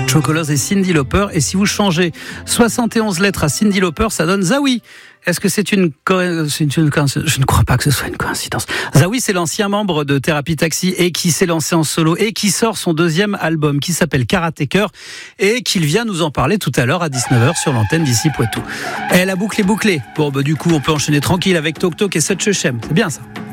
Chocolat et Cyndi Lauper. Et si vous changez 71 lettres à Cyndi Lauper, ça donne Zawi. Est-ce que c'est une coïncidence? Je ne crois pas que ce soit une coïncidence. Zawi, c'est l'ancien membre de Thérapie Taxi et qui s'est lancé en solo et qui sort son deuxième album qui s'appelle Karatécœur et qu'il vient nous en parler tout à l'heure à 19h sur l'antenne d'ici Poitou. Et la boucle est bouclée. Bon, du coup, on peut enchaîner tranquille avec Tok Tok et Sutchechem. C'est bien ça.